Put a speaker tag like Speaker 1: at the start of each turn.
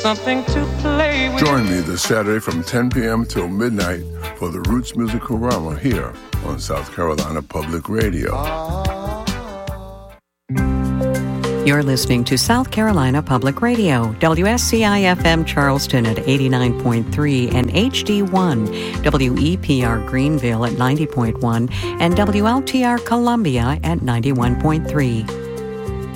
Speaker 1: something to play with.
Speaker 2: Join me this Saturday from 10 p.m. till midnight for the Roots Musical-Rama here on South Carolina Public Radio.
Speaker 3: You're listening to South Carolina Public Radio, WSCI-FM Charleston at 89.3 and HD1, WEPR Greenville at 90.1, and WLTR Columbia at 91.3.